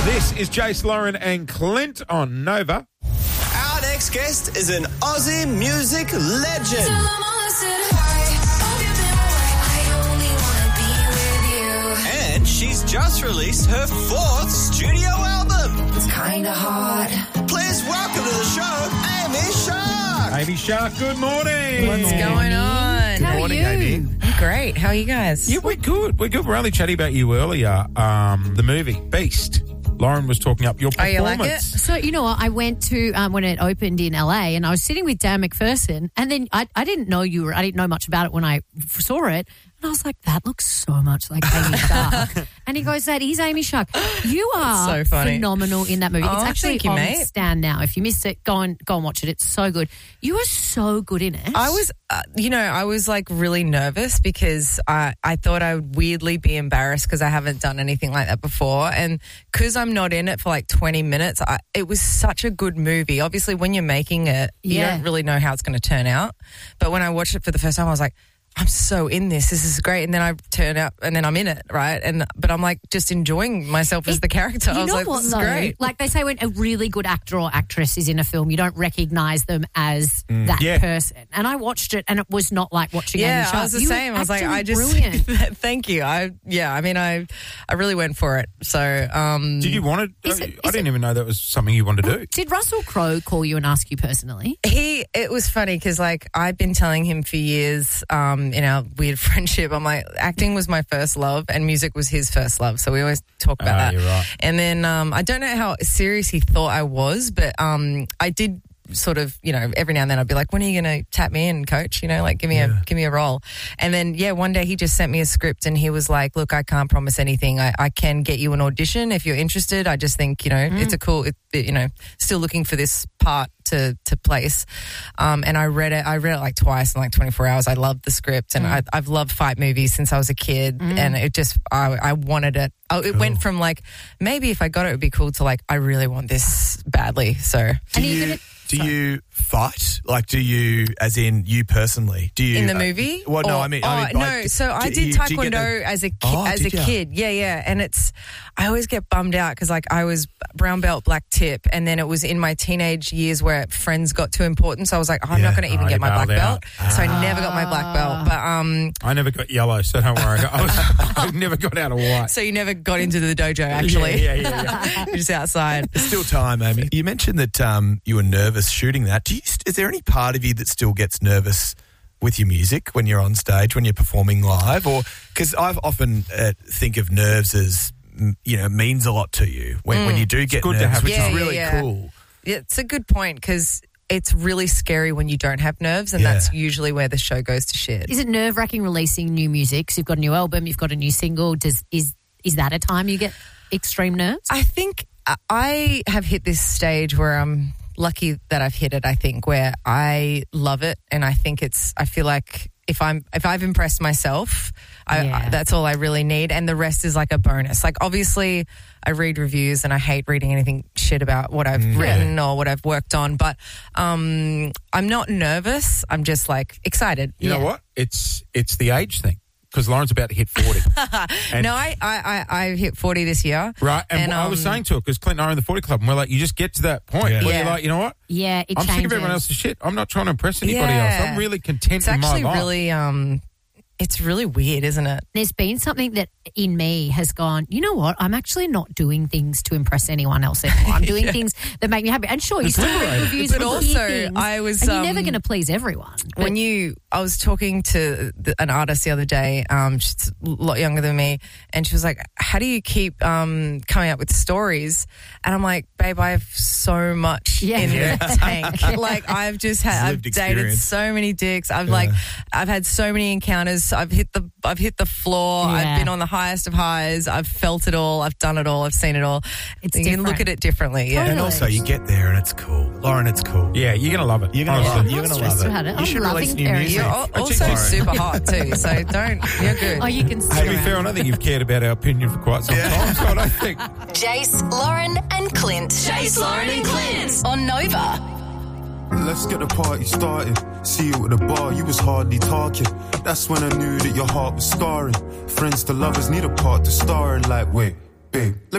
This is Jace, Lauren and Clint on Nova. Our next guest is an Aussie music legend. And she's just released her 4th studio album. It's kinda hard. Please welcome to the show, Amy Shark. Amy Shark, good morning. What's going on? How are you? Amy. I'm great. How are you guys? Yeah, we're good. We're good. We're only chatting about you earlier. The movie, Beast. Lauren was talking up your Oh, you performance. like it? So, you know what? I went to when it opened in LA and I was sitting with Dan McPherson and then I didn't know I didn't know much about it when I saw it. And I was like, that looks so much like Amy Shark. And he goes, that is Amy Shark. You are so funny. phenomenal in that movie. Oh, it's actually thank you, on mate. Stan now. If you missed it, go and watch it. It's so good. You are so good in it. I was, I was like really nervous because I thought I would weirdly be embarrassed because I haven't done anything like that before. And because I'm not in it for like 20 minutes, it was such a good movie. Obviously, when you're making it, you don't really know how it's going to turn out. But when I watched it for the first time, I was like, I'm so in this. This is great. And then I turn up and then I'm in it, right? But I'm like just enjoying myself as the character. I was like, this is great. Like they say when a really good actor or actress is in a film, you don't recognise them as that person. And I watched it and it was not like watching Amy Shark. I was the same. I was like, brilliant. Thank you. I really went for it. So, Did you want to? I didn't even know that was something you wanted to do. Did Russell Crowe call you and ask you personally? It was funny because like I've been telling him for years, in our weird friendship, I'm like, acting was my first love and music was his first love. So we always talk about that. You're right. And then I don't know how serious he thought I was, but I did sort of, every now and then I'd be like, when are you going to tap me in, coach? Like give me a role. And then, one day he just sent me a script and he was like, look, I can't promise anything. I can get you an audition if you're interested. I just think, it's a cool, still looking for this part to place. And I read it like twice in like 24 hours. I loved the script and I've loved fight movies since I was a kid and it just, I wanted it. It went from like, maybe if I got it, it would be cool to like, I really want this badly. So. Do you fight? Like, do you, as in you personally? Do you in the movie? Well, no, I mean, no. So I did taekwondo as a kid. Yeah. And I always get bummed out because like I was brown belt, black tip, and then it was in my teenage years where friends got too important. So I was like, I'm not going to even get my black belt. So I never got my black belt. But I never got yellow, so don't worry. I never got out of white. So you never got into the dojo, actually? Yeah. You're just outside. There's still time, Amy. You mentioned that you were nervous shooting that. Is there any part of you that still gets nervous with your music when you're on stage, when you're performing live? Or because I've often think of nerves as, means a lot to you when you do get nervous, which is really cool. Yeah, it's a good point because it's really scary when you don't have nerves and that's usually where the show goes to shit. Is it nerve-wracking releasing new music? So you've got a new album, you've got a new single. Is that a time you get extreme nerves? I think I have hit this stage where I'm lucky that I've hit it, I think, where I love it and I think I feel like if I've impressed myself, that's all I really need and the rest is like a bonus. Like obviously I read reviews and I hate reading anything shit about what I've written or what I've worked on, but I'm not nervous. I'm just like excited. You know what? It's the age thing. Because Lauren's about to hit 40. No, I hit 40 this year. Right, and I was saying to her, because Clint and I are in the 40 Club, and we're like, you just get to that point where you're like, you know what? Yeah, I'm sick of everyone else's shit. I'm not trying to impress anybody else. I'm really content in my life. It's actually really, it's really weird, isn't it? There's been something that in me has gone, you know what? I'm actually not doing things to impress anyone else anymore. I'm doing things that make me happy. And sure, you still read reviews, but also things, I was. And you're never going to please everyone. I was talking to an artist the other day, she's a lot younger than me, and she was like, how do you keep coming up with stories? And I'm like, babe, I have so much in the tank. Like I've dated so many dicks. I've had so many encounters. I've hit the floor. Yeah. I've been on the highest of highs. I've felt it all. I've done it all. I've seen it all. You can look at it differently. Yeah. And also you get there and it's cool. Lauren, it's cool. Yeah, you're going to love it. You're going to love it. You should release new music. You're also super hot too, so you're good. Oh, you can see. To be fair, I don't think you've cared about our opinion for quite some time, so I don't think. Jace, Lauren and Clint. Jace, Lauren and Clint on Nova. Let's get the party started. See you at the bar, you was hardly talking. That's when I knew that your heart was scarring. Friends to lovers need a part to star in. Like, wait, babe, let